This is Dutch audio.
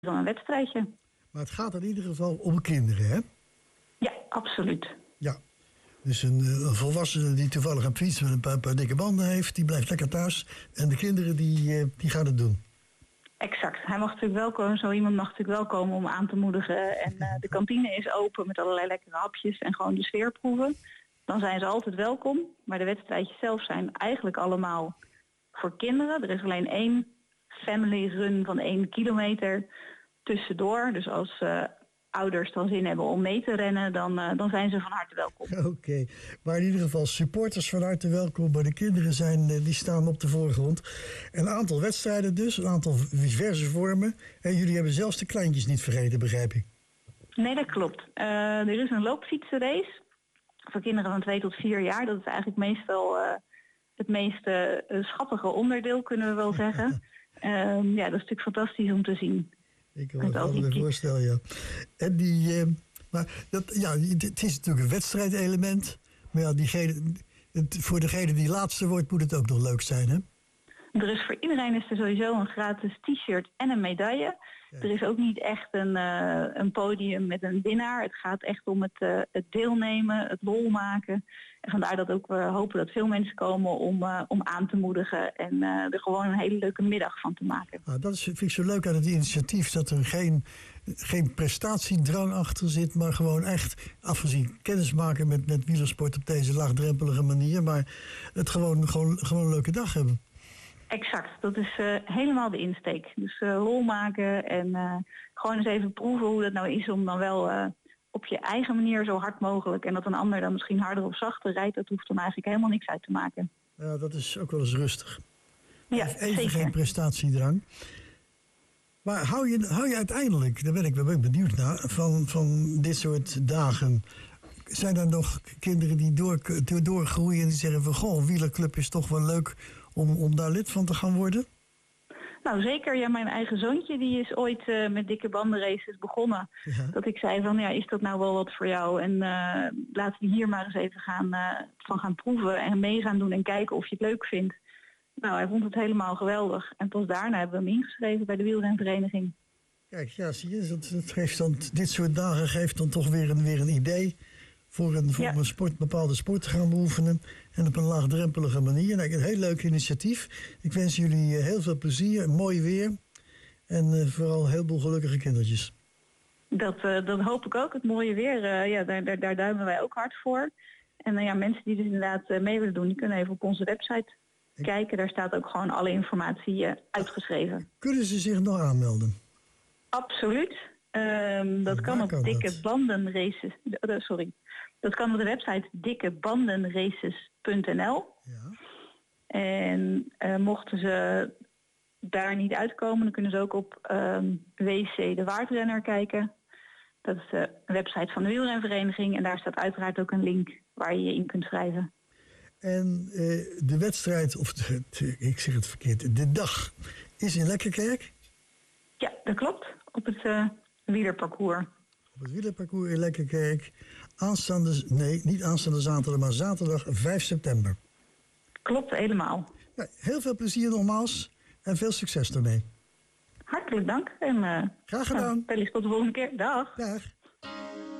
dan een wedstrijdje. Maar het gaat in ieder geval om kinderen, hè? Ja, absoluut. Ja. Dus een volwassene die toevallig een fiets met een paar dikke banden heeft, die blijft lekker thuis. En de kinderen die gaan het doen. Exact. Hij mag natuurlijk wel komen, zo iemand mag natuurlijk wel komen om aan te moedigen. En de kantine is open met allerlei lekkere hapjes en gewoon de sfeer proeven. Dan zijn ze altijd welkom. Maar de wedstrijdjes zelf zijn eigenlijk allemaal voor kinderen. Er is alleen 1 family run van 1 kilometer tussendoor. Dus als ouders dan zin hebben om mee te rennen, dan zijn ze van harte welkom. Oké. Maar in ieder geval supporters van harte welkom. Maar de kinderen die staan op de voorgrond. Een aantal wedstrijden dus, een aantal diverse vormen. En jullie hebben zelfs de kleintjes niet vergeten, begrijp ik. Nee, dat klopt. Er is een loopfietsenrace voor kinderen van 2 tot 4 jaar. Dat is eigenlijk meestal het meest schattige onderdeel, kunnen we wel zeggen. Ja, dat is natuurlijk fantastisch om te zien. Ik kan me voorstellen, ja. En het is natuurlijk een wedstrijdelement. Maar ja, voor degene die laatste wordt, moet het ook nog leuk zijn, hè? Er is voor iedereen is er sowieso een gratis t-shirt en een medaille. Ja. Er is ook niet echt een podium met een winnaar. Het gaat echt om het deelnemen, het lol maken. En vandaar dat ook we hopen dat veel mensen komen om aan te moedigen en er gewoon een hele leuke middag van te maken. Nou, dat vind ik zo leuk aan het initiatief, dat er geen prestatiedrang achter zit, maar gewoon echt, afgezien kennis maken met wielersport op deze laagdrempelige manier, maar het gewoon een leuke dag hebben. Exact, dat is helemaal de insteek. Dus lol maken en gewoon eens even proeven hoe dat nou is om dan wel op je eigen manier zo hard mogelijk, en dat een ander dan misschien harder of zachter rijdt, dat hoeft dan eigenlijk helemaal niks uit te maken. Ja, dat is ook wel eens rustig. Ja, even zeker. Geen prestatiedrang. Maar hou je uiteindelijk, daar ben ik benieuwd naar, van dit soort dagen, zijn er nog kinderen die doorgroeien en die zeggen van, goh, wielerclub is toch wel leuk om daar lid van te gaan worden? Nou zeker, ja, mijn eigen zoontje die is ooit met dikke bandenraces begonnen. Ja. Dat ik zei van, ja, is dat nou wel wat voor jou? En laten we hier maar eens even van gaan proeven en mee gaan doen en kijken of je het leuk vindt. Nou, hij vond het helemaal geweldig. En pas daarna hebben we hem ingeschreven bij de wielrenvereniging. Kijk, ja, zie je, dat geeft dan, dit soort dagen geeft dan toch weer een idee voor een bepaalde sport te gaan beoefenen. En op een laagdrempelige manier. Nou, een heel leuk initiatief. Ik wens jullie heel veel plezier, mooi weer. En vooral een heleboel gelukkige kindertjes. Dat hoop ik ook. Het mooie weer, daar duimen wij ook hard voor. En mensen die dus inderdaad mee willen doen, die kunnen even op onze website kijken. Daar staat ook gewoon alle informatie uitgeschreven. Kunnen ze zich nog aanmelden? Absoluut. Dat kan op dikke bandenraces. Dat kan op de website dikkebandenraces.nl. Ja. En mochten ze daar niet uitkomen, dan kunnen ze ook op WC de Waardrenner kijken. Dat is de website van de wielrenvereniging. En daar staat uiteraard ook een link waar je je in kunt schrijven. En de wedstrijd, ik zeg het verkeerd, de dag is in Lekkerkerk? Ja, dat klopt. Op het wielerparcours. Op het wielerparcours in Lekkerkerk. Niet aanstaande zaterdag, maar zaterdag 5 september. Klopt, helemaal. Ja, heel veel plezier nogmaals en veel succes ermee. Hartelijk dank. En graag gedaan. Wellicht tot de volgende keer. Dag. Dag.